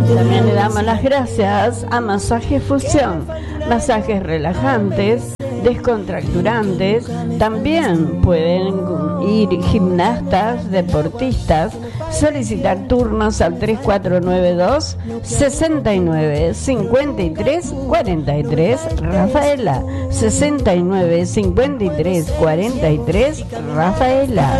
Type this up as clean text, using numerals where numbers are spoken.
También le damos las gracias a Masaje Fusión, masajes relajantes, descontracturantes. También pueden ir gimnastas, deportistas, solicitar turnos al 3492 69 53 43. Rafaela, 69 53 43. Rafaela.